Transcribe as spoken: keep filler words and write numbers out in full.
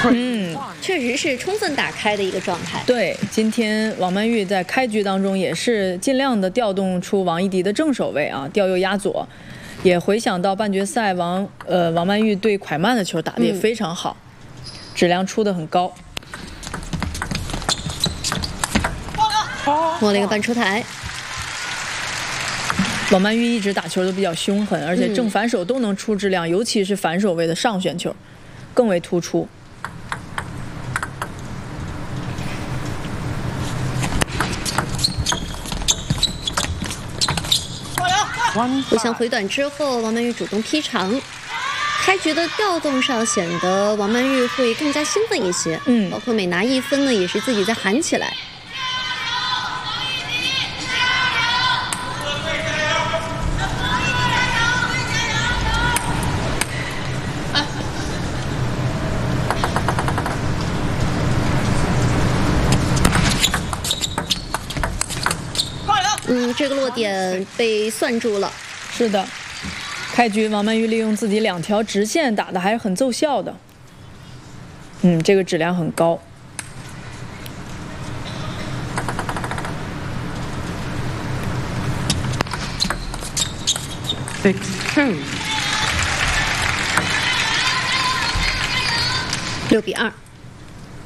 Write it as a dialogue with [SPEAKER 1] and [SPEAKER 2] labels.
[SPEAKER 1] 嗯，
[SPEAKER 2] 确实是充分打开的一个状态。
[SPEAKER 1] 对，今天王曼玉在开局当中也是尽量的调动出王艺迪的正手位啊，调右压左，也回想到半决赛王呃王曼玉对蒯曼的球打得也非常好，嗯、质量出得很高。
[SPEAKER 2] 摸了一个半出台。
[SPEAKER 1] 王曼玉一直打球都比较凶狠，而且正反手都能出质量，嗯、尤其是反手位的上旋球更为突出。
[SPEAKER 2] 互相回短之后，王曼玉主动劈长。开局的调动上显得王曼玉会更加兴奋一些，嗯，包括每拿一分呢，也是自己在喊起来。嗯，这个落点被算住了。
[SPEAKER 1] 是的，开局王曼玉利用自己两条直线打得还是很奏效的。嗯，这个质量很高。
[SPEAKER 3] six two，
[SPEAKER 2] 六比二。